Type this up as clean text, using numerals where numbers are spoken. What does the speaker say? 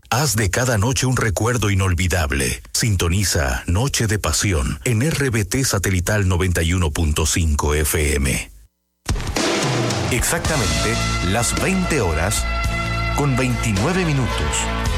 Haz de cada noche un recuerdo inolvidable. Sintoniza Noche de Pasión en RBT Satelital 91.5 FM. Exactamente las 20 horas con 29 minutos.